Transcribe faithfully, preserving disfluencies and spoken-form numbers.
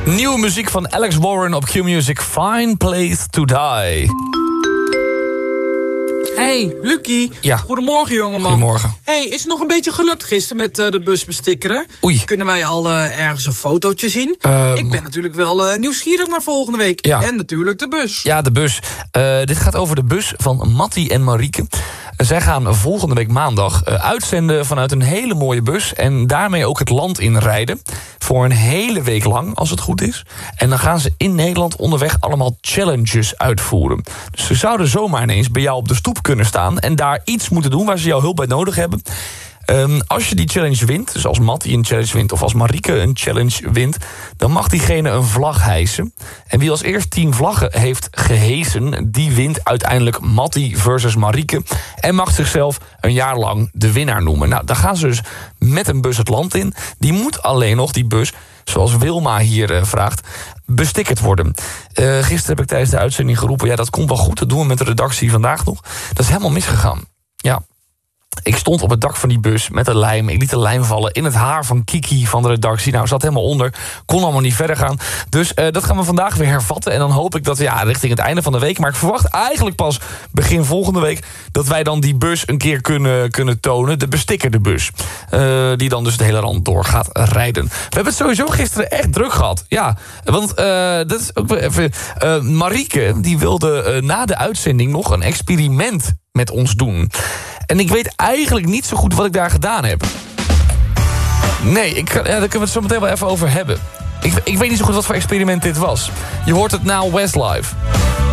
Nieuwe muziek van Alex Warren op Q-Music. Fine Place to Die. Hey, Lucky. Ja. Goedemorgen, jongeman. Goedemorgen. Hey, is het nog een beetje gelukt gisteren met uh, de bus bestikkeren? Oei. Kunnen wij al uh, ergens een fotootje zien? Uh, Ik ben natuurlijk wel uh, nieuwsgierig naar volgende week. Ja. En natuurlijk de bus. Ja, de bus. Uh, dit gaat over de bus van Mattie en Marieke. Uh, zij gaan volgende week maandag uh, uitzenden vanuit een hele mooie bus. En daarmee ook het land inrijden. Voor een hele week lang, als het goed is. En dan gaan ze in Nederland onderweg allemaal challenges uitvoeren. Dus ze zouden zomaar ineens bij jou op de stoep kunnen staan en daar iets moeten doen waar ze jouw hulp bij nodig hebben. Um, als je die challenge wint, dus als Mattie een challenge wint of als Marieke een challenge wint, dan mag diegene een vlag hijsen. En wie als eerst tien vlaggen heeft gehesen, die wint uiteindelijk Mattie versus Marieke en mag zichzelf een jaar lang de winnaar noemen. Nou, dan gaan ze dus met een bus het land in. Die moet alleen nog, die bus, zoals Wilma hier uh, vraagt, bestikkerd worden. Uh, gisteren heb ik tijdens de uitzending geroepen, ja, dat komt wel goed, dat doen we met de redactie vandaag nog. Dat is helemaal misgegaan. Ja. Ik stond op het dak van die bus met de lijm. Ik liet de lijm vallen in het haar van Kiki van de redactie. Nou, zat helemaal onder. Kon allemaal niet verder gaan. Dus uh, dat gaan we vandaag weer hervatten. En dan hoop ik dat, ja, richting het einde van de week. Maar ik verwacht eigenlijk pas begin volgende week dat wij dan die bus een keer kunnen, kunnen tonen. De bestikkerde bus. Uh, die dan dus het hele land door gaat rijden. We hebben het sowieso gisteren echt druk gehad. Ja, want uh, dat is ook weer even... Uh, Marieke, die wilde uh, na de uitzending nog een experiment met ons doen. En ik weet eigenlijk niet zo goed wat ik daar gedaan heb. Nee, ik, ja, daar kunnen we het zo meteen wel even over hebben. Ik, ik weet niet zo goed wat voor experiment dit was. Je hoort het na Westlife.